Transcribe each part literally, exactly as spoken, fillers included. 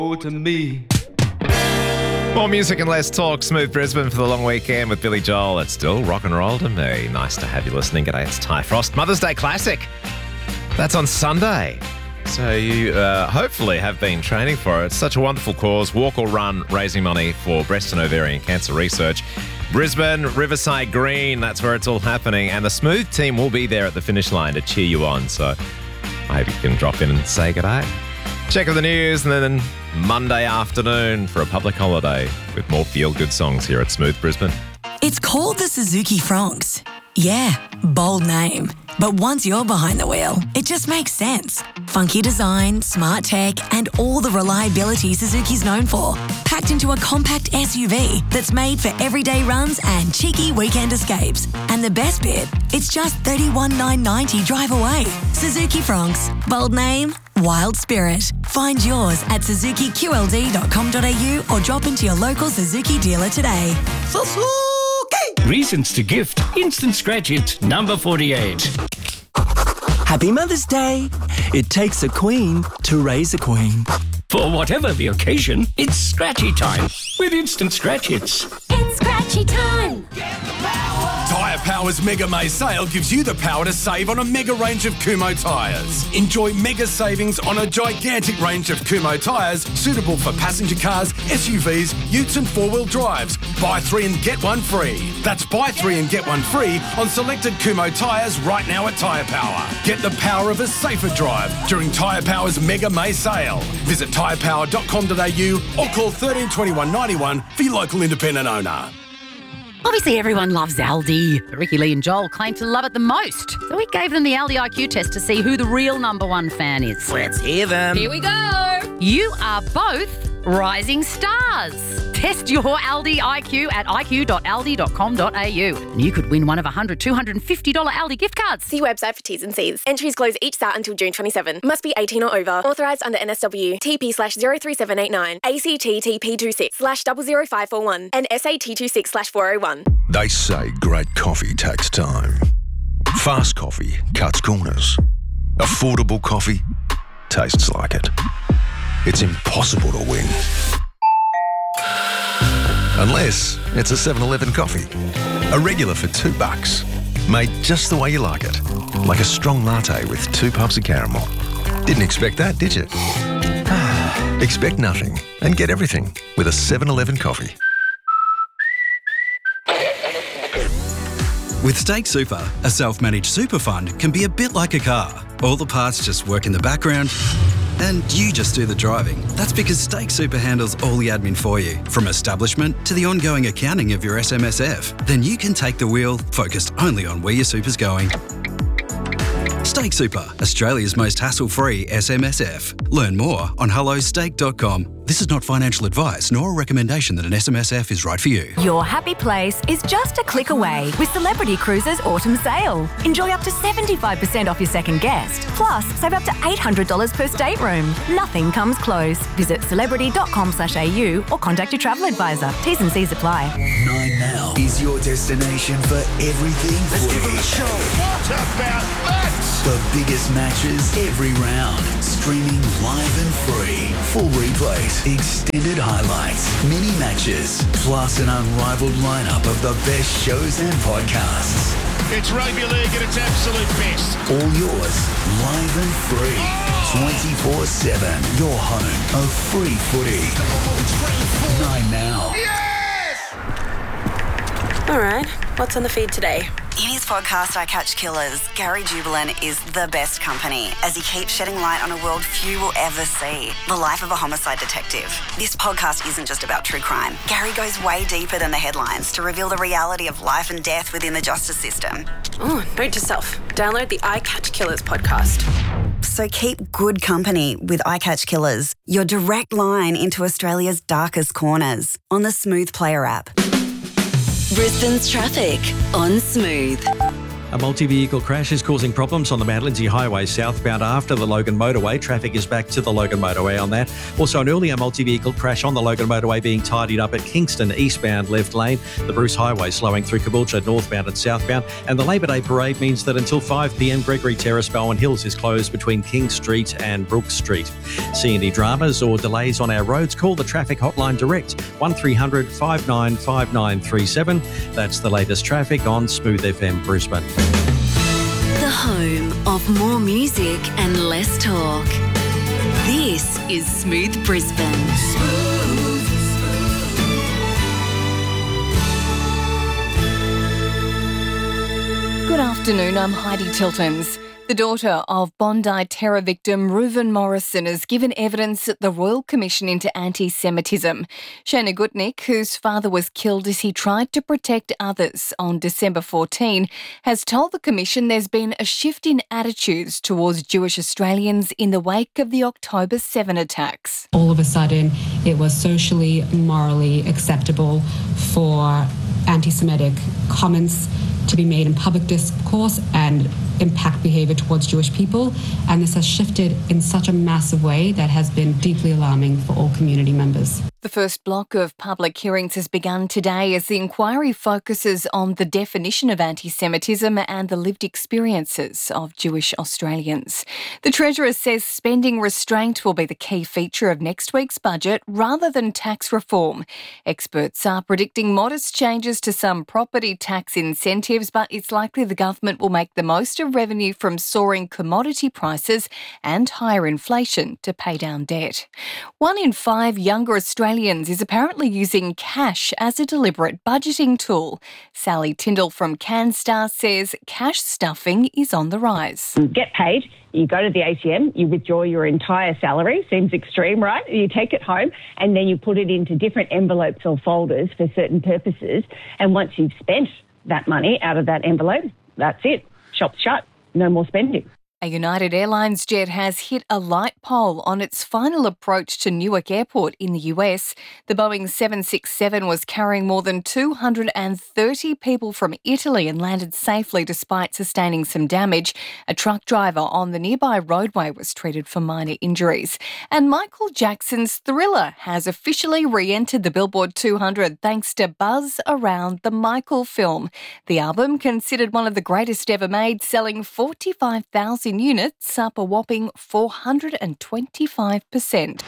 to me. More music and less talk. Smooth Brisbane for the long weekend with Billy Joel. It's still rock and roll to me. Nice to have you listening. G'day, it's Ty Frost. Mother's Day Classic. That's on Sunday. So you uh, hopefully have been training for it. It's such a wonderful cause. Walk or run, raising money for breast and ovarian cancer research. Brisbane, Riverside Green, that's where it's all happening. And the Smooth team will be there at the finish line to cheer you on. So I hope you can drop in and say g'day. Check out the news and then Monday afternoon for a public holiday with more feel-good songs here at Smooth Brisbane. It's called the Suzuki Fronx. Yeah, bold name. But once you're behind the wheel, it just makes sense. Funky design, smart tech, and all the reliability Suzuki's known for. Packed into a compact S U V that's made for everyday runs and cheeky weekend escapes. And the best bit, it's just thirty-one thousand nine hundred ninety drive away. Suzuki Fronx. Bold name, wild spirit. Find yours at suzuki q l d dot com dot a u or drop into your local Suzuki dealer today. Suzuki! Reasons to gift. Instant Scratch Hits number forty-eight. Happy Mother's Day. It takes a queen to raise a queen. For whatever the occasion, it's Scratchy time with Instant Scratch Hits. It's Scratchy time. Tyre Power's Mega May sale gives you the power to save on a mega range of Kumho tyres. Enjoy mega savings on a gigantic range of Kumho tyres suitable for passenger cars, S U Vs, utes and four-wheel drives. Buy three and get one free. That's buy three and get one free on selected Kumho tyres right now at Tyre Power. Get the power of a safer drive during Tyre Power's Mega May sale. Visit tyre power dot com dot a u or call one three two one nine one for your local independent owner. Obviously, everyone loves Aldi. But Ricky Lee and Joel claim to love it the most. So we gave them the Aldi I Q test to see who the real number one fan is. Let's hear them. Here we go. You are both rising stars. Test your Aldi I Q at i q dot aldi dot com dot a u. And you could win one of one hundred, two hundred fifty dollars Aldi gift cards. See website for T's and C's. Entries close each Sat until June twenty-seventh. Must be eighteen or over. Authorised under N S W. T P slash zero three seven eight nine. A C T T P two six slash zero zero five four one. And S A T two six slash four oh one. They say great coffee takes time. Fast coffee cuts corners. Affordable coffee tastes like it. It's impossible to win. Unless it's a seven eleven coffee. A regular for two bucks. Made just the way you like it. Like a strong latte with two pumps of caramel. Didn't expect that, did you? Expect nothing and get everything with a seven eleven coffee. With Stake Super, a self-managed super fund can be a bit like a car. All the parts just work in the background and you just do the driving. That's because Stake Super handles all the admin for you, from establishment to the ongoing accounting of your S M S F. Then you can take the wheel, focused only on where your super's going. Stake Super, Australia's most hassle-free S M S F. Learn more on hello stake dot com. This is not financial advice nor a recommendation that an S M S F is right for you. Your happy place is just a click away with Celebrity Cruises Autumn Sale. Enjoy up to seventy-five percent off your second guest. Plus, save up to eight hundred dollars per stateroom. Nothing comes close. Visit celebrity dot com slash a u or contact your travel advisor. T's and C's apply. Nine Now is your destination for everything Let's footy. give them a show. What about that? The biggest matches every round. Streaming live and free. Full replays, extended highlights, mini matches, plus an unrivaled lineup of the best shows and podcasts. It's rugby league at its absolute best. All yours, live and free. twenty-four seven. Your home of free footy. Nine Now. All right, what's on the feed today? In his podcast, I Catch Killers, Gary Jubilant is the best company as he keeps shedding light on a world few will ever see, the life of a homicide detective. This podcast isn't just about true crime. Gary goes way deeper than the headlines to reveal the reality of life and death within the justice system. Oh, note to self, download the I Catch Killers podcast. So keep good company with I Catch Killers, your direct line into Australia's darkest corners, on the Smooth Player app. Brisbane's traffic on Smooth. A multi-vehicle crash is causing problems on the Mount Lindesay Highway southbound after the Logan Motorway. Traffic is back to the Logan Motorway on that. Also, an earlier multi-vehicle crash on the Logan Motorway being tidied up at Kingston eastbound left lane. The Bruce Highway slowing through Caboolture northbound and southbound. And the Labor Day parade means that until five p m Gregory Terrace, Bowen Hills is closed between King Street and Brook Street. C and D dramas or delays on our roads? Call the traffic hotline direct, one three hundred five nine five nine three seven. That's the latest traffic on Smooth F M Brisbane. The home of more music and less talk. This is Smooth Brisbane. Good afternoon, I'm Heidi Tiltons. The daughter of Bondi terror victim Reuven Morrison has given evidence at the Royal Commission into Anti-Semitism. Shana Gutnick, whose father was killed as he tried to protect others on December fourteenth, has told the Commission there's been a shift in attitudes towards Jewish Australians in the wake of the October seventh attacks. All of a sudden, it was socially, morally acceptable for anti-Semitic comments to be made in public discourse and impact behaviour towards Jewish people. And this has shifted in such a massive way that has been deeply alarming for all community members. The first block of public hearings has begun today as the inquiry focuses on the definition of anti-Semitism and the lived experiences of Jewish Australians. The Treasurer says spending restraint will be the key feature of next week's budget rather than tax reform. Experts are predicting modest changes to some property tax incentives, but it's likely the government will make the most of revenue from soaring commodity prices and higher inflation to pay down debt. One in five younger Australians is apparently using cash as a deliberate budgeting tool. Sally Tyndall from CanStar says cash stuffing is on the rise. You get paid, you go to the A T M, you withdraw your entire salary. Seems extreme, right? You take it home and then you put it into different envelopes or folders for certain purposes. And once you've spent that money out of that envelope, that's it. Shop's shut. No more spending. A United Airlines jet has hit a light pole on its final approach to Newark Airport in the U S. The Boeing seven sixty-seven was carrying more than two hundred thirty people from Italy and landed safely despite sustaining some damage. A truck driver on the nearby roadway was treated for minor injuries. And Michael Jackson's Thriller has officially re-entered the Billboard two hundred thanks to buzz around the Michael film. The album, considered one of the greatest ever made, selling forty-five thousand units, up a whopping four hundred twenty-five percent.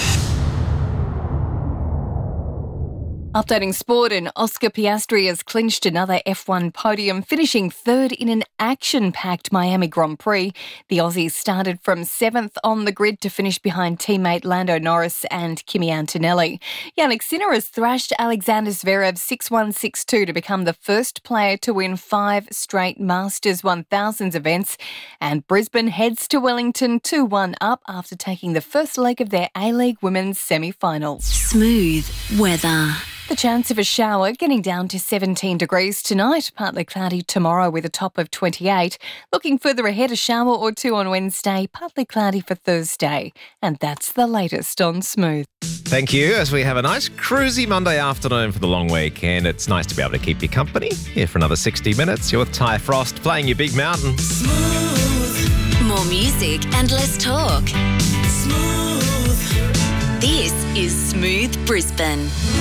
Updating sport, and Oscar Piastri has clinched another F one podium, finishing third in an action-packed Miami Grand Prix. The Aussies started from seventh on the grid to finish behind teammate Lando Norris and Kimi Antonelli. Yannick Sinner has thrashed Alexander Zverev six one six two to become the first player to win five straight Masters one thousands events. And Brisbane heads to Wellington two one up after taking the first leg of their A-League women's semi-finals. Smooth weather. The chance of a shower getting down to seventeen degrees tonight, partly cloudy tomorrow with a top of twenty-eight. Looking further ahead, a shower or two on Wednesday, partly cloudy for Thursday. And that's the latest on Smooth. Thank you. As we have a nice cruisy Monday afternoon for the long weekend, it's nice to be able to keep you company here for another sixty minutes. You're with Ty Frost playing your big mountain. Smooth. More music and less talk. Smooth. This is Smooth Brisbane.